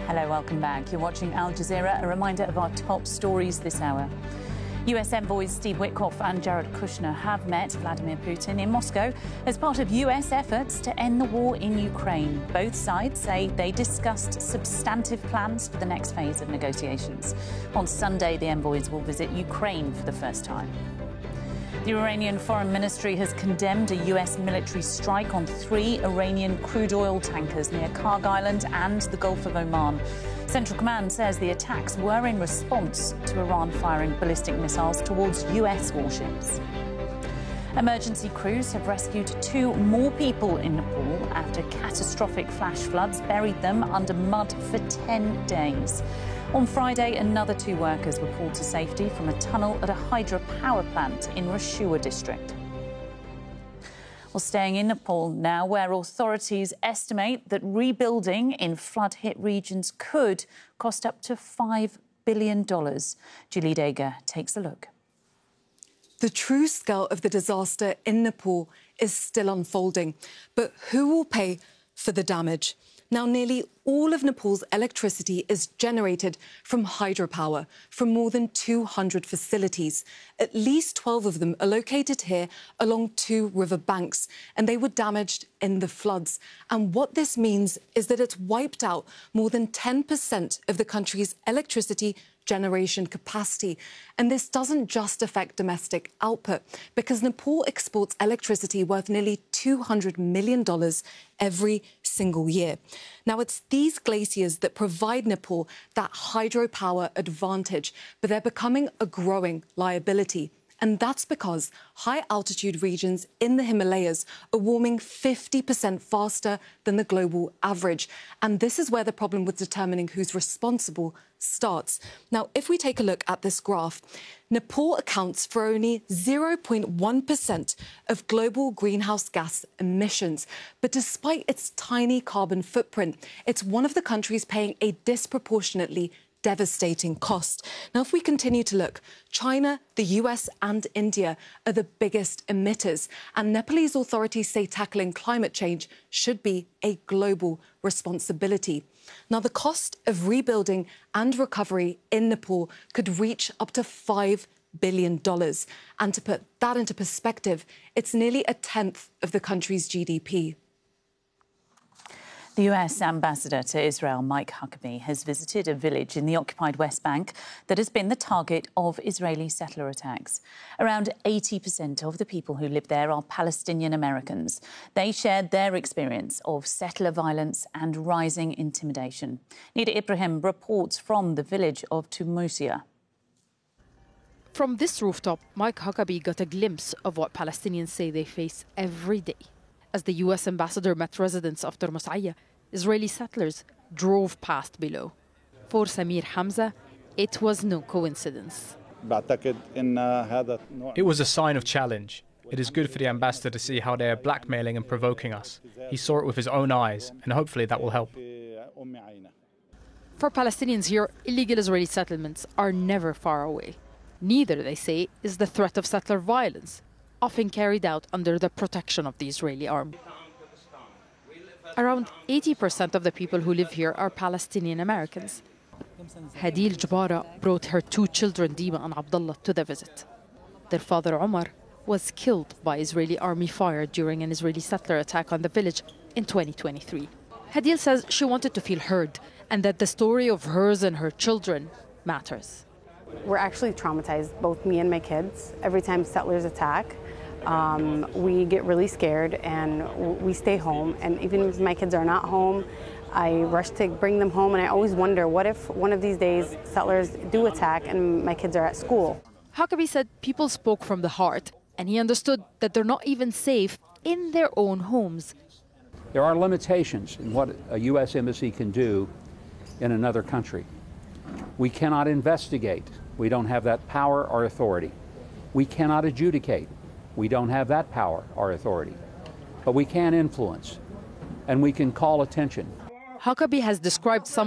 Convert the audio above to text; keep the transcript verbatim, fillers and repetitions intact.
Hello, welcome back. You're watching Al Jazeera. A reminder of our top stories this hour. U S envoys Steve Witkoff and Jared Kushner have met Vladimir Putin in Moscow as part of U S efforts to end the war in Ukraine. Both sides say they discussed substantive plans for the next phase of negotiations. On Sunday, the envoys will visit Ukraine for the first time. The Iranian Foreign Ministry has condemned a U S military strike on three Iranian crude oil tankers near Karg Island and the Gulf of Oman. Central Command says the attacks were in response to Iran firing ballistic missiles towards U S warships. Emergency crews have rescued two more people in Nepal after catastrophic flash floods buried them under mud for ten days. On Friday, another two workers were pulled to safety from a tunnel at a hydropower plant in Rishua district. Well, staying in Nepal now, where authorities estimate that rebuilding in flood-hit regions could cost up to five billion dollars. Julie Dega takes a look. The true scale of the disaster in Nepal is still unfolding. But who will pay for the damage? Now, nearly all of Nepal's electricity is generated from hydropower from more than two hundred facilities. At least twelve of them are located here along two river banks, and they were damaged in the floods. And what this means is that it's wiped out more than ten percent of the country's electricity generation capacity. And this doesn't just affect domestic output, because Nepal exports electricity worth nearly two hundred million dollars every single year. Now, it's these glaciers that provide Nepal that hydropower advantage, but they're becoming a growing liability. And that's because high-altitude regions in the Himalayas are warming fifty percent faster than the global average. And this is where the problem with determining who's responsible starts. Now, if we take a look at this graph, Nepal accounts for only zero point one percent of global greenhouse gas emissions. But despite its tiny carbon footprint, it's one of the countries paying a disproportionately devastating cost. Now, if we continue to look, China, the U S and India are the biggest emitters, and Nepalese authorities say tackling climate change should be a global responsibility. Now, the cost of rebuilding and recovery in Nepal could reach up to five billion dollars. And to put that into perspective, it's nearly a tenth of the country's G D P. The U S ambassador to Israel, Mike Huckabee, has visited a village in the occupied West Bank that has been the target of Israeli settler attacks. Around eighty percent of the people who live there are Palestinian Americans. They shared their experience of settler violence and rising intimidation. Nida Ibrahim reports from the village of Tumusia. From this rooftop, Mike Huckabee got a glimpse of what Palestinians say they face every day. As the U S ambassador met residents of Tumusia, Israeli settlers drove past below. For Samir Hamza, it was no coincidence. It was a sign of challenge. It is good for the ambassador to see how they are blackmailing and provoking us. He saw it with his own eyes, and hopefully that will help. For Palestinians here, illegal Israeli settlements are never far away. Neither, they say, is the threat of settler violence, often carried out under the protection of the Israeli army. Around eighty percent of the people who live here are Palestinian Americans. Hadil Jabara brought her two children, Dima and Abdullah, to the visit. Their father, Omar, was killed by Israeli army fire during an Israeli settler attack on the village in twenty twenty-three. Hadil says she wanted to feel heard and that the story of hers and her children matters. We're actually traumatized, both me and my kids. Every time settlers attack, um, we get really scared and we stay home. And even if my kids are not home, I rush to bring them home. And I always wonder, what if one of these days settlers do attack and my kids are at school? Huckabee said people spoke from the heart, and he understood that they're not even safe in their own homes. There are limitations in what a U S embassy can do in another country. We cannot investigate. We don't have that power or authority. We cannot adjudicate. We don't have that power or authority. But we can influence, and we can call attention. Huckabee has described some